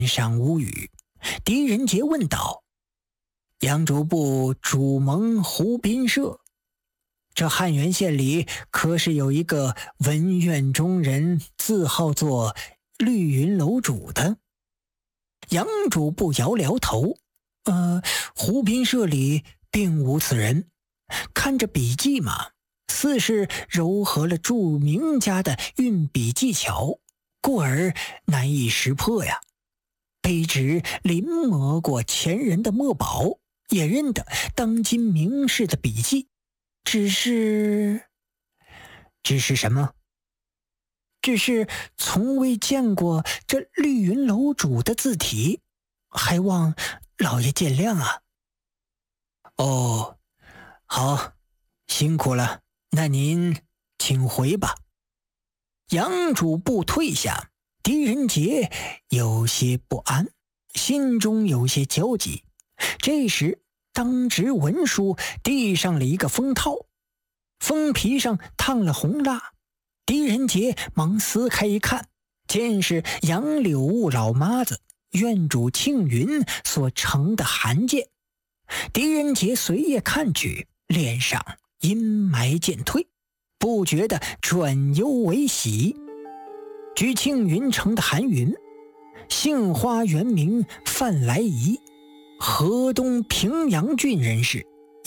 上无语。狄仁杰问道：“杨主簿主盟湖滨社，这汉源县里可是有一个文苑中人，自号作绿云楼主的？”杨主簿摇摇头：“湖滨社里并无此人。看着笔记嘛，似是糅合了著名家的运笔技巧，故而难以识破呀。卑职临摹过前人的墨宝，也认得当今名士的笔记，只是什么？只是从未见过这绿云楼主的字体，还望老爷见谅啊。”“哦，好，辛苦了，那您请回吧。”杨主簿退下，狄仁杰有些不安，心中有些焦急。这时当值文书递上了一个封套，封皮上烫了红蜡。狄仁杰忙撕开一看，见是杨柳雾老妈子院主庆云所呈的函件。狄仁杰随夜看去，脸上阴霾渐退，不觉得转忧为喜。据庆云呈的函云：“杏花原名范来仪，河东平阳郡人士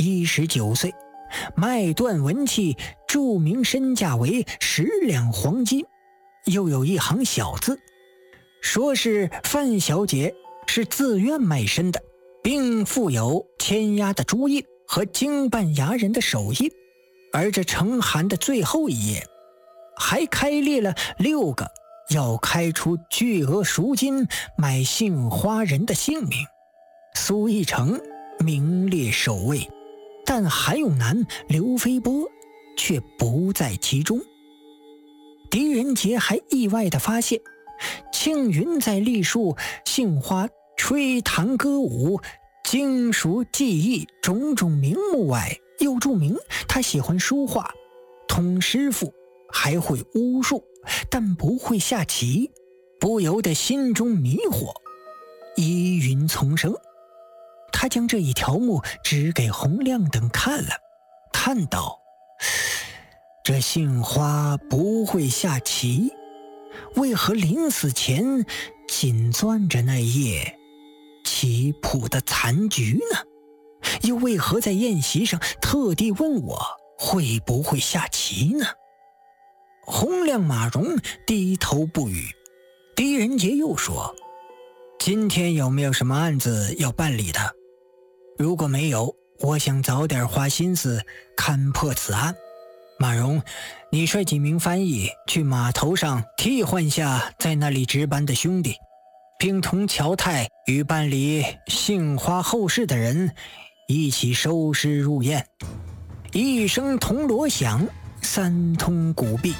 ，19岁，卖断文器，著名身价为10两黄金。”又有一行小字，说是范小姐是自愿卖身的，并附有签押的朱印和经办衙人的手印。而这呈函的最后一页还开列了6个要开出巨额赎金买杏花人的姓名。苏一成名列首位，但韩永南、刘飞波却不在其中。狄仁杰还意外地发现，庆云在历述杏花吹弹歌舞、经熟技艺种种名目外，又注明他喜欢书画，通诗赋，还会巫术，但不会下棋，不由得心中迷惑，疑云丛生。他将这一条目指给洪亮等看了，叹道：“这杏花不会下棋，为何临死前紧攥着那页棋谱的残局呢？又为何在宴席上特地问我会不会下棋呢？”洪亮、马荣低头不语。狄仁杰又说：“今天有没有什么案子要办理的？如果没有，我想早点花心思看破此案。马荣，你率几名翻译去码头上替换下在那里值班的兄弟，并同乔太与办理杏花后事的人一起收尸入殓。”一声铜锣响，3通鼓壁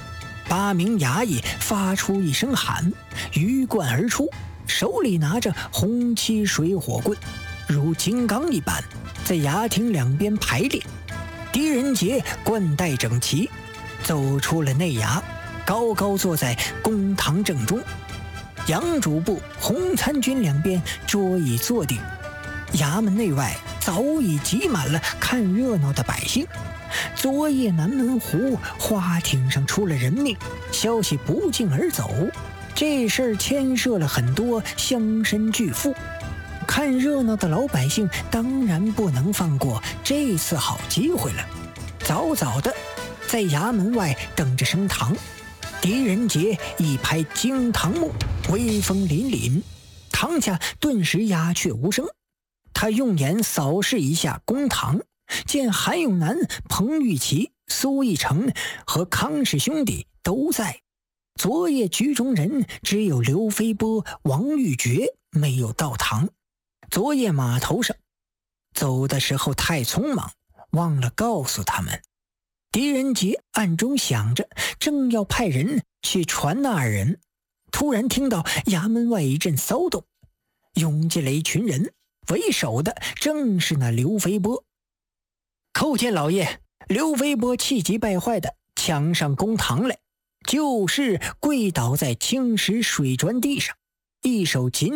，8名衙役发出一声喊，鱼贯而出，手里拿着红漆水火棍，如金刚一般，在衙厅两边排列。狄仁杰冠带整齐，走出了内衙，高高坐在公堂正中。杨主簿、洪参军两边桌椅坐定，衙门内外早已挤满了看热闹的百姓。昨夜南门湖花艇上出了人命，消息不胫而走，这事儿牵涉了很多乡绅巨富，看热闹的老百姓当然不能放过这次好机会了，早早的在衙门外等着升堂。狄仁杰一拍惊堂木，威风凛凛，堂下顿时鸦雀无声。他用眼扫视一下公堂，见韩永南、彭玉琪、苏义成和康氏兄弟都在，昨夜局中人只有刘飞波、王玉珏没有到堂。昨夜码头上走的时候太匆忙，忘了告诉他们。狄仁杰暗中想着，正要派人去传那二人，突然听到衙门外一阵骚动，涌进来一群人，为首的正是那刘飞波。叩见老爷！刘飞波气急败坏的抢上公堂来，就是跪倒在青石水砖地上， 一手紧